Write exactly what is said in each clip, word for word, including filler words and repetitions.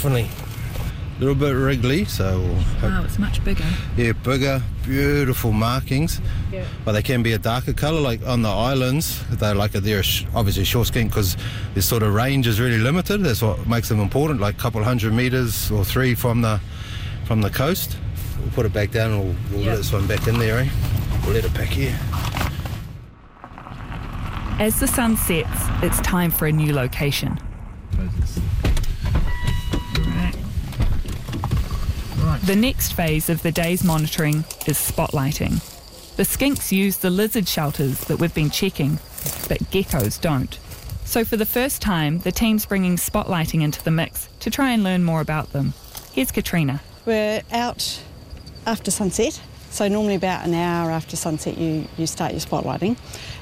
definitely. A little bit wriggly, so... We'll Wow, it's much bigger. Yeah, bigger, beautiful markings. Yeah. But they can be a darker colour, like on the islands. They're like a, they're obviously short skink because their sort of range is really limited. That's what makes them important, like a couple hundred metres or three from the from the coast. We'll put it back down and we'll, we'll yeah. let this one back in there, eh? We'll let it back here. As the sun sets, it's time for a new location. The next phase of the day's monitoring is spotlighting. The skinks use the lizard shelters that we've been checking, but geckos don't. So for the first time, the team's bringing spotlighting into the mix to try and learn more about them. Here's Katrina. We're out after sunset, so normally about an hour after sunset you, you start your spotlighting,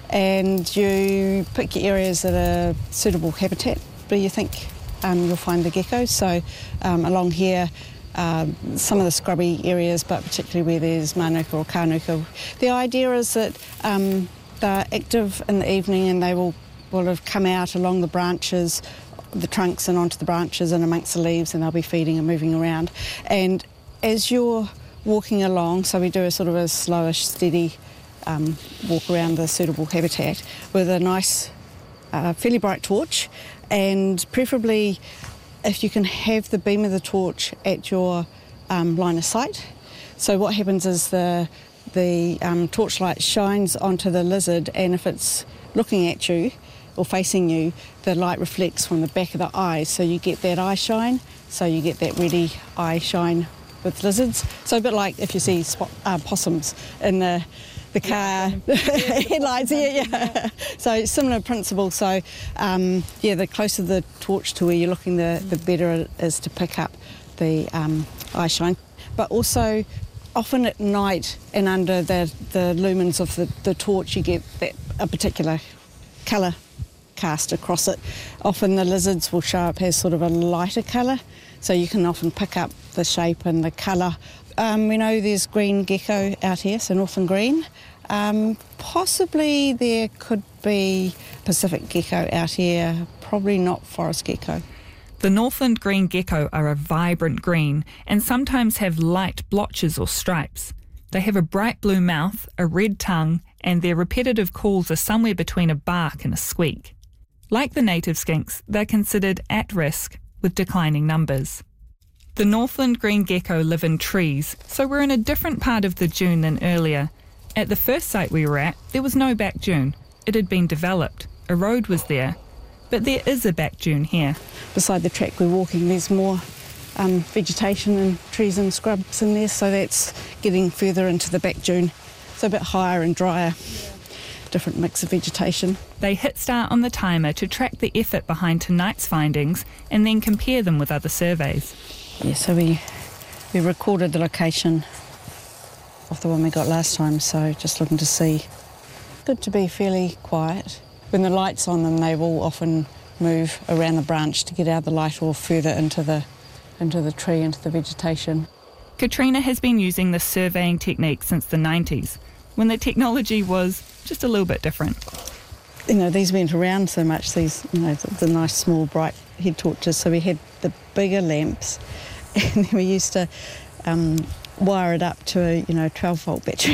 and you pick your areas that are suitable habitat where you think um, you'll find the geckos. So um, along here, Uh, some of the scrubby areas, but particularly where there's manuka or kānuka. The idea is that um, they're active in the evening and they will, will have come out along the branches, the trunks and onto the branches and amongst the leaves, and they'll be feeding and moving around. And as you're walking along, so we do a sort of a slowish, steady um, walk around the suitable habitat with a nice, uh, fairly bright torch, and preferably if you can have the beam of the torch at your um, line of sight. So what happens is the the um, torchlight shines onto the lizard, and if it's looking at you or facing you, the light reflects from the back of the eye, so you get that eye shine, so you get that ready eye shine with lizards. So a bit like if you see spot, uh, possums in the the car yeah, headlights, yeah, yeah. So similar principle. So um, yeah, the closer the torch to where you're looking, the, the better it is to pick up the um, eye shine. But also, often at night and under the, the lumens of the, the torch, you get that a particular colour cast across it. Often the lizards will show up as sort of a lighter colour, so you can often pick up the shape and the colour. Um, we know there's green gecko out here, so northern green. Um, possibly there could be Pacific gecko out here, probably not forest gecko. The Northland green gecko are a vibrant green and sometimes have light blotches or stripes. They have a bright blue mouth, a red tongue, and their repetitive calls are somewhere between a bark and a squeak. Like the native skinks, they're considered at risk with declining numbers. The Northland green gecko live in trees, so we're in a different part of the dune than earlier. At the first site we were at, there was no back dune. It had been developed. A road was there. But there is a back dune here. Beside the track we're walking, there's more um, vegetation and trees and scrubs in there, so that's getting further into the back dune. So a bit higher and drier. Different mix of vegetation. They hit start on the timer to track the effort behind tonight's findings and then compare them with other surveys. Yeah, so we we recorded the location of the one we got last time, so just looking to see. Good to be fairly quiet. When the light's on them, they will often move around the branch to get out of the light or further into the into the tree, into the vegetation. Katrina has been using this surveying technique since the nineties, when the technology was just a little bit different. You know, these went around so much, these, you know, the, the nice small bright head torches, so we had the bigger lamps, and then we used to um, wire it up to a, you know, twelve volt battery.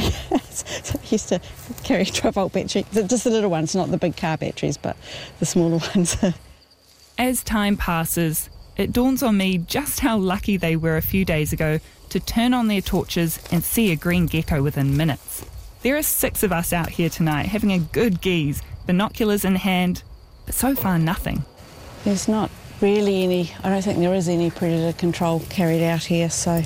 So we used to carry a twelve volt battery, just the little ones, not the big car batteries, but the smaller ones. As time passes, it dawns on me just how lucky they were a few days ago to turn on their torches and see a green gecko within minutes. There are six of us out here tonight having a good geeze, binoculars in hand, but so far nothing. There's not really any, I don't think there is any predator control carried out here, so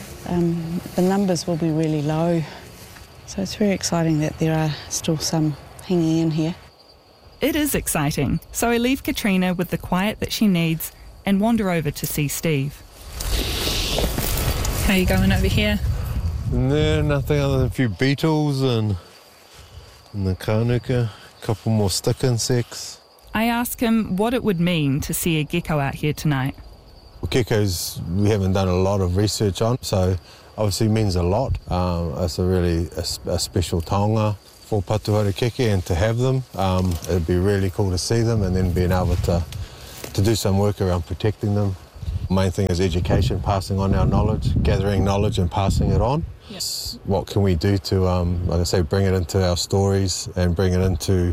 um, the numbers will be really low. So it's very exciting that there are still some hanging in here. It is exciting, so I leave Katrina with the quiet that she needs and wander over to see Steve. How are you going over here? No, nothing other than a few beetles and, and the kānuka, a couple more stick insects. I ask him what it would mean to see a gecko out here tonight. Well, geckos we haven't done a lot of research on, so obviously means a lot. Um, it's a really a, a special taonga for Patuhara Keke, and to have them, um, it'd be really cool to see them, and then being able to, to do some work around protecting them. Main thing is education, passing on our knowledge, gathering knowledge and passing it on. Yes. What can we do to, um, like I say, bring it into our stories and bring it into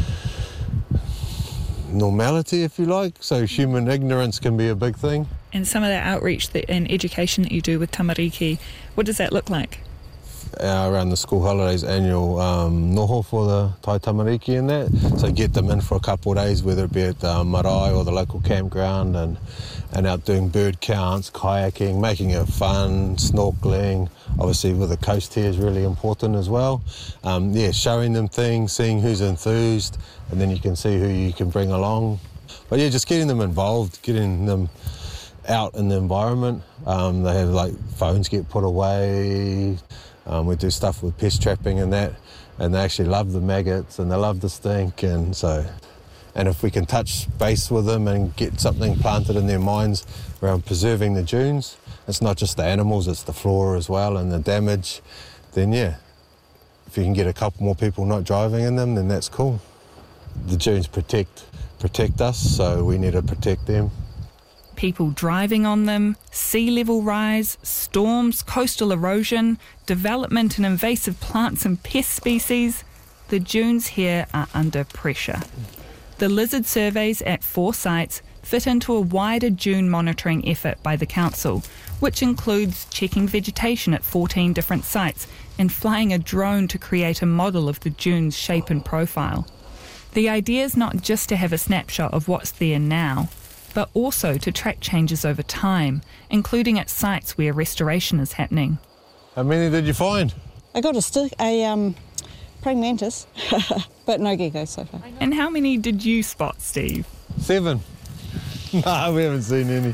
normality, if you like. So human ignorance can be a big thing. And some of that outreach that, and education that you do with tamariki, what does that look like? Uh, around the school holidays, annual um, noho for the Tai Tamariki and that. So get them in for a couple of days, whether it be at the marae or the local campground, and, and out doing bird counts, kayaking, making it fun, snorkeling. Obviously with the coast here is really important as well. Um, yeah, showing them things, seeing who's enthused, and then you can see who you can bring along. But yeah, just getting them involved, getting them out in the environment. Um, they have like phones get put away. Um, we do stuff with pest trapping and that, and they actually love the maggots and they love the stink, and so, and if we can touch base with them and get something planted in their minds around preserving the dunes, it's not just the animals, it's the flora as well and the damage, then yeah, if you can get a couple more people not driving in them, then that's cool. The dunes protect, protect us, so we need to protect them. People driving on them, sea level rise, storms, coastal erosion, development in invasive plants and pest species, the dunes here are under pressure. The lizard surveys at four sites fit into a wider dune monitoring effort by the council, which includes checking vegetation at fourteen different sites and flying a drone to create a model of the dune's shape and profile. The idea is not just to have a snapshot of what's there now, but also to track changes over time, including at sites where restoration is happening. How many did you find? I got a stick, a um, praying mantis, but no geckos so far. And how many did you spot, Steve? Seven. No, we haven't seen any.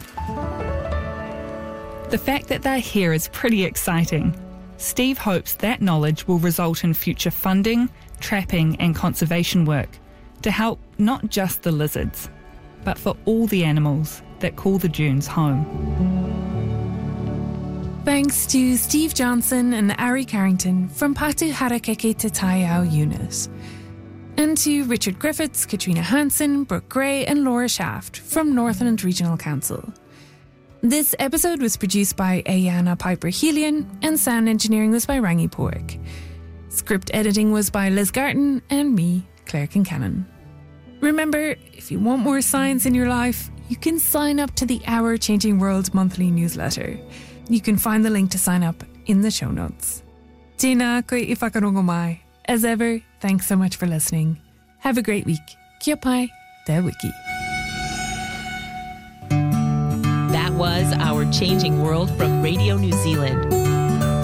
The fact that they're here is pretty exciting. Steve hopes that knowledge will result in future funding, trapping and conservation work to help not just the lizards, but for all the animals that call the dunes home. Thanks to Steve Johnson and Ari Carrington from Patu Harakeke Te Taiao unit. And to Richard Griffiths, Katrina Hansen, Brooke Gray and Laura Shaft from Northland Regional Council. This episode was produced by Ayana Piper-Helian and sound engineering was by Rangi Porrick. Script editing was by Liz Garton and me, Claire Kincannon. Remember, if you want more science in your life, you can sign up to the Our Changing World monthly newsletter. You can find the link to sign up in the show notes. Tēnā koe I whakarongo mai. As ever, thanks so much for listening. Have a great week. Kia pai, te wiki. That was Our Changing World from Radio New Zealand.